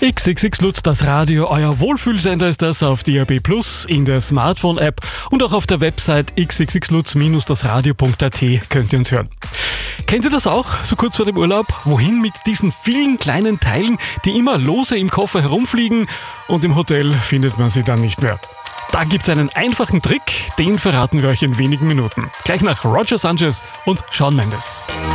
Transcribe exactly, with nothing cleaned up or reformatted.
X X X Lutz, das Radio, euer Wohlfühlsender ist das auf D A B Plus, in der Smartphone-App und auch auf der Website x x x lutz Bindestrich das radio Punkt a t könnt ihr uns hören. Kennt ihr das auch, so kurz vor dem Urlaub? Wohin mit diesen vielen kleinen Teilen, die immer lose im Koffer herumfliegen und im Hotel findet man sie dann nicht mehr? Da gibt's einen einfachen Trick, den verraten wir euch in wenigen Minuten. Gleich nach Roger Sanchez und Shawn Mendes.